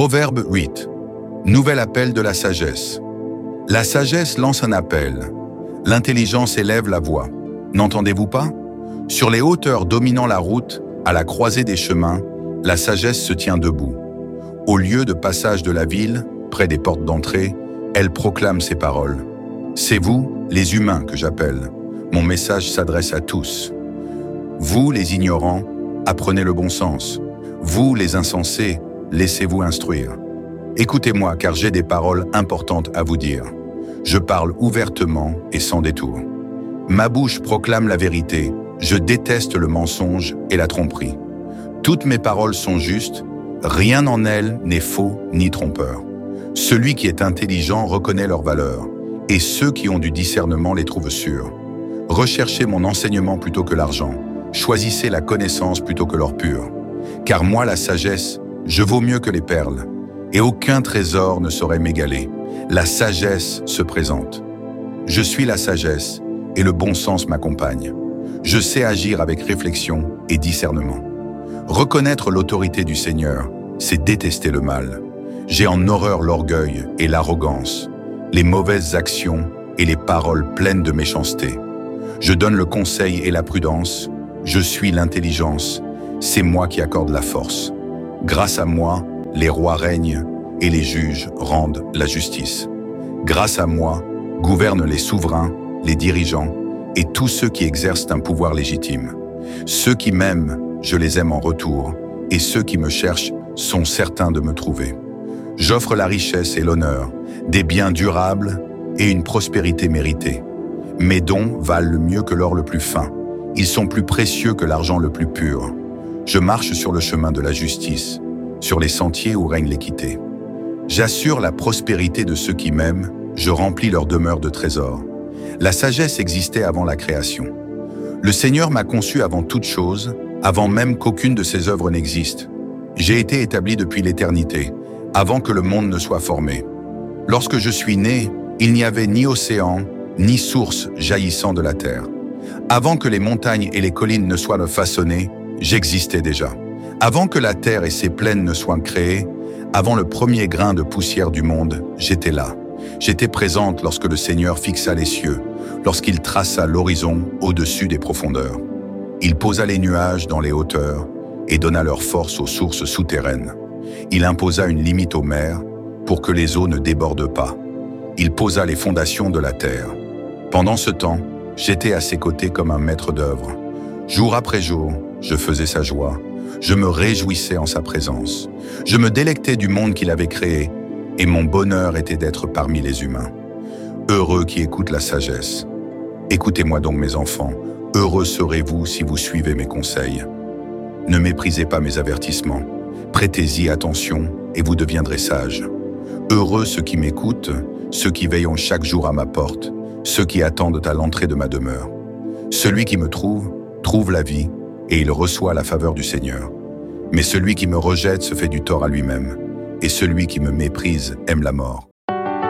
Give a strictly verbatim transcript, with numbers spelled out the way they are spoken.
Proverbe huit. Nouvel appel de la sagesse. La sagesse lance un appel. L'intelligence élève la voix. N'entendez-vous pas? Sur les hauteurs dominant la route, à la croisée des chemins, la sagesse se tient debout. Au lieu de passage de la ville, près des portes d'entrée, elle proclame ses paroles. C'est vous, les humains, que j'appelle. Mon message s'adresse à tous. Vous, les ignorants, apprenez le bon sens. Vous, les insensés, laissez-vous instruire. Écoutez-moi, car j'ai des paroles importantes à vous dire. Je parle ouvertement et sans détour. Ma bouche proclame la vérité. Je déteste le mensonge et la tromperie. Toutes mes paroles sont justes. Rien en elles n'est faux ni trompeur. Celui qui est intelligent reconnaît leur valeur, et ceux qui ont du discernement les trouvent sûrs. Recherchez mon enseignement plutôt que l'argent. Choisissez la connaissance plutôt que l'or pur. Car moi, la sagesse, je vaux mieux que les perles, et aucun trésor ne saurait m'égaler. La sagesse se présente. Je suis la sagesse, et le bon sens m'accompagne. Je sais agir avec réflexion et discernement. Reconnaître l'autorité du Seigneur, c'est détester le mal. J'ai en horreur l'orgueil et l'arrogance, les mauvaises actions et les paroles pleines de méchanceté. Je donne le conseil et la prudence. Je suis l'intelligence. C'est moi qui accorde la force. Grâce à moi, les rois règnent et les juges rendent la justice. Grâce à moi, gouvernent les souverains, les dirigeants et tous ceux qui exercent un pouvoir légitime. Ceux qui m'aiment, je les aime en retour, et ceux qui me cherchent sont certains de me trouver. J'offre la richesse et l'honneur, des biens durables et une prospérité méritée. Mes dons valent mieux que l'or le plus fin. Ils sont plus précieux que l'argent le plus pur. Je marche sur le chemin de la justice, sur les sentiers où règne l'équité. J'assure la prospérité de ceux qui m'aiment, je remplis leur demeure de trésors. La sagesse existait avant la création. Le Seigneur m'a conçu avant toute chose, avant même qu'aucune de ses œuvres n'existe. J'ai été établi depuis l'éternité, avant que le monde ne soit formé. Lorsque je suis né, il n'y avait ni océan, ni source jaillissant de la terre. Avant que les montagnes et les collines ne soient façonnées, j'existais déjà. Avant que la terre et ses plaines ne soient créées, avant le premier grain de poussière du monde, j'étais là. J'étais présente lorsque le Seigneur fixa les cieux, lorsqu'il traça l'horizon au-dessus des profondeurs. Il posa les nuages dans les hauteurs et donna leur force aux sources souterraines. Il imposa une limite aux mers pour que les eaux ne débordent pas. Il posa les fondations de la terre. Pendant ce temps, j'étais à ses côtés comme un maître d'œuvre. Jour après jour, je faisais sa joie. Je me réjouissais en sa présence. Je me délectais du monde qu'il avait créé, et mon bonheur était d'être parmi les humains. Heureux qui écoutent la sagesse. Écoutez-moi donc, mes enfants, heureux serez-vous si vous suivez mes conseils. Ne méprisez pas mes avertissements. Prêtez-y attention et vous deviendrez sages. Heureux ceux qui m'écoutent, ceux qui veillent chaque jour à ma porte, ceux qui attendent à l'entrée de ma demeure. Celui qui me trouve, trouve la vie, et il reçoit la faveur du Seigneur. Mais celui qui me rejette se fait du tort à lui-même, et celui qui me méprise aime la mort.